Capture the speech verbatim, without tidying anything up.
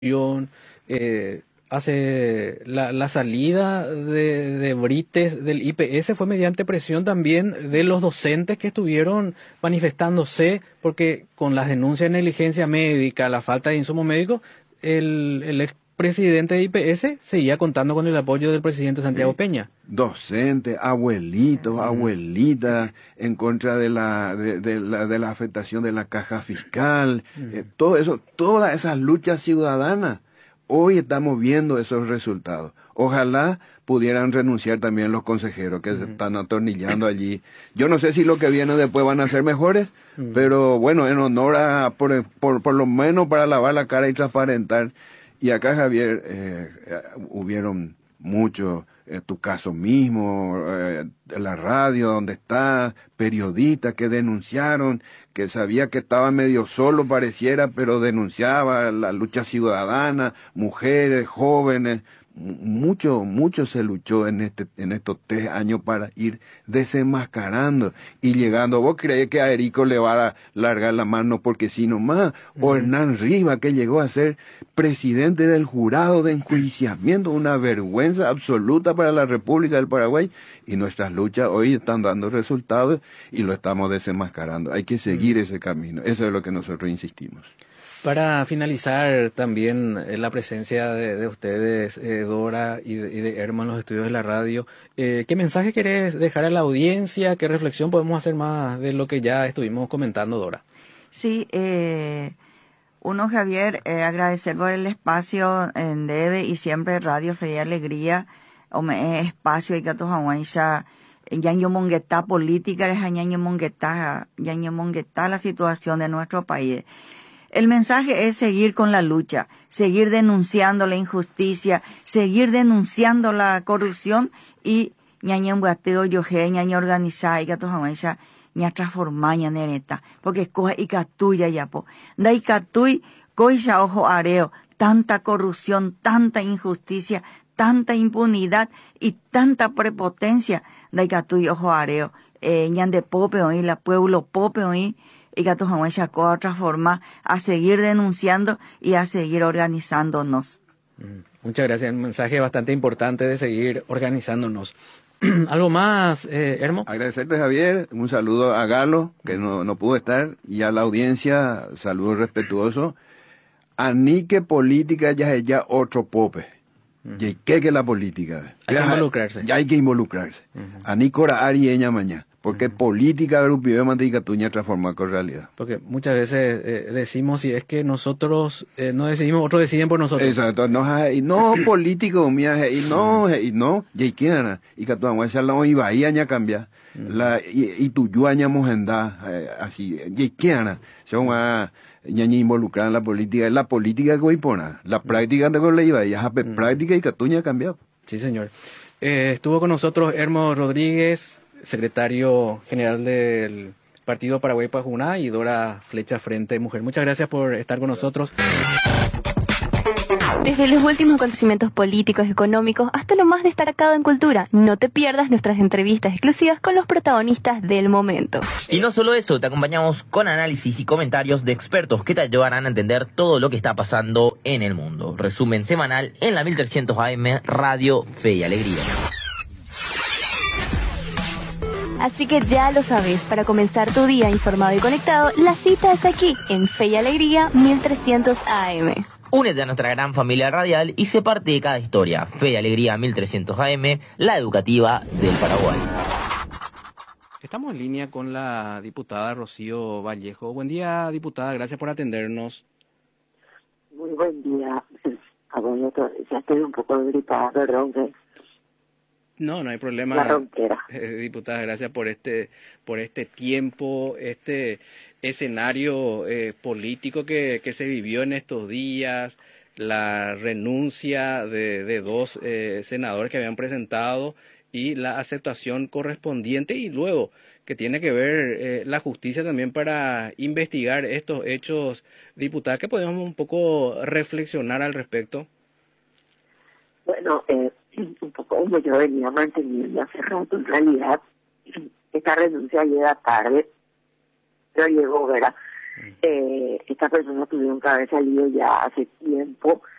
eh, hace la, la salida de, de Brites del I P S fue mediante presión también de los docentes que estuvieron manifestándose, porque con las denuncias de negligencia médica, la falta de insumos médicos, el, el expresidente de I P S seguía contando con el apoyo del presidente Santiago Sí. Peña. Docentes, abuelitos, Mm. abuelitas, en contra de la, de, de la, de la afectación de la caja fiscal, Mm. eh, todo eso, todas esas luchas ciudadanas. Hoy estamos viendo esos resultados. Ojalá pudieran renunciar también los consejeros que se Mm. están atornillando allí. Yo no sé si lo que viene después van a ser mejores, Mm. pero bueno, en honor a, por, por, por lo menos para lavar la cara y transparentar. Y acá, Javier, eh, eh, hubieron muchos, eh, tu caso mismo, eh, de la radio donde está, periodistas que denunciaron, que sabía que estaba medio solo pareciera, pero denunciaba la lucha ciudadana, mujeres, jóvenes, mu- mucho, mucho se luchó en este, en estos tres años para ir desenmascarando y llegando. ¿Vos creés que a Erico le va a largar la mano porque si nomás? O Ujú. Hernán Riva, que llegó a ser presidente del jurado de enjuiciamiento, una vergüenza absoluta para la República del Paraguay, y nuestras luchas hoy están dando resultados y lo estamos desenmascarando. Hay que seguir ese camino, eso es lo que nosotros insistimos. Para finalizar también eh, la presencia de, de ustedes, eh, Dora y de, y de Herman, en los estudios de la radio, eh, ¿qué mensaje querés dejar a la audiencia? ¿Qué reflexión podemos hacer más de lo que ya estuvimos comentando, Dora? Sí, eh, uno, Javier, eh, agradecer por el espacio en Debe y siempre Radio Fe y Alegría, o me espacio y que tu ya yaño monguetá política, es yaño monguetá, yaño monguetá la situación de nuestro país. El mensaje es seguir con la lucha, seguir denunciando la injusticia, seguir denunciando la corrupción y ñaño embuateo yoje, ñaño organizada y que tu ya ña transformar ña nereta, porque coja y catuya ya po. Da y catuy, coja ojo areo, tanta corrupción, tanta injusticia, tanta impunidad y tanta prepotencia, da y catuy ojo areo, eh, ñan de pope hoy, la pueblo pope hoy, y que tu ya coja transformar, a seguir denunciando y a seguir organizándonos. Mm, Muchas gracias, un mensaje bastante importante de seguir organizándonos. ¿Algo más, eh, Hermo? Agradecerte, Javier, un saludo a Galo, que no, no pudo estar, y a la audiencia, saludo respetuoso. Anique política ya es ya otro pope. Ya hay que que la política. Hay que Ya- involucrarse. Ya hay que involucrarse. Ujú. Anicora ari eña mañana. Porque Ujú. política grupive mantica tuña transformar con realidad. Porque muchas veces eh, decimos si es que nosotros eh, no decidimos, otros deciden por nosotros. Exacto, no, hay- no político, mía, y no, y no, y hay que y que tu aguanza la iba ahí aña cambia, la, y, y tu yo aña mojenda, eh, así, y hay que son a, ñaña involucrada en la política, es la política que hoy pone, la práctica de con la iba, y es práctica y que tu aña cambia. Sí, señor. Eh, estuvo con nosotros Hermo Rodríguez, secretario general del Partido Paraguay Pajuná, y Dora Flecha Frente Mujer. Muchas gracias por estar con nosotros. Desde los últimos acontecimientos políticos y económicos hasta lo más destacado en cultura, no te pierdas nuestras entrevistas exclusivas con los protagonistas del momento. Y no solo eso, te acompañamos con análisis y comentarios de expertos que te ayudarán a entender todo lo que está pasando en el mundo. Resumen semanal en la mil trescientos A M Radio Fe y Alegría. Así que ya lo sabes, para comenzar tu día informado y conectado, la cita es aquí, en Fe y Alegría mil trescientos A M. Únete a nuestra gran familia radial y sé parte de cada historia. Fe y Alegría mil trescientos A M, la educativa del Paraguay. Estamos en línea con la diputada Rocío Vallejo. Buen día, diputada, gracias por atendernos. Muy buen día. Ah, bueno, to- ya estoy un poco gripada, perdón, que No, no hay problema. la ronquera. Eh, diputada, gracias por este, por este tiempo, este escenario eh, político que, que se vivió en estos días, la renuncia de, de dos eh, senadores que habían presentado y la aceptación correspondiente, y luego que tiene que ver eh, la justicia también para investigar estos hechos. Diputada, ¿qué podemos un poco reflexionar al respecto? Bueno, eh, un poco como yo venía manteniendo hace rato, en realidad, esta renuncia llega tarde, pero llegó, ¿verdad? Eh, estas personas tuvieron que haber salido ya hace tiempo